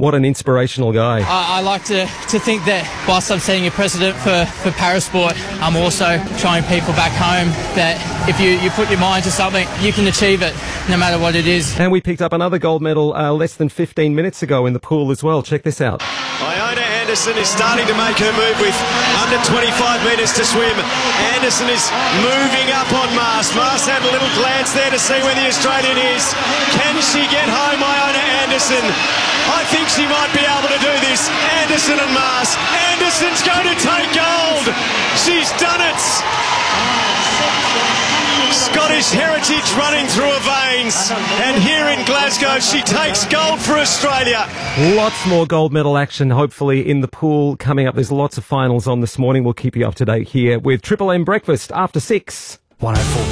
What an inspirational guy. I like to think that whilst I'm setting a precedent for parasport, I'm also showing people back home that if you put your mind to something, you can achieve it no matter what it is. And we picked up another gold medal less than 15 minutes ago in the pool as well. Check this out. Iona Anderson is starting to make her move with under 25 metres to swim. Anderson is moving up on Mars. Mars had a little glance there to see where the Australian is. Can she get home, Iona Anderson? I think she might be able to do this. Anderson and Mars. Anderson's going to take gold. She's done it. Scottish heritage running through her veins. And here in Glasgow, she takes gold for Australia. Lots more gold medal action, hopefully, in the pool coming up. There's lots of finals on this morning. We'll keep you up to date here with Triple M Breakfast after 6. 104.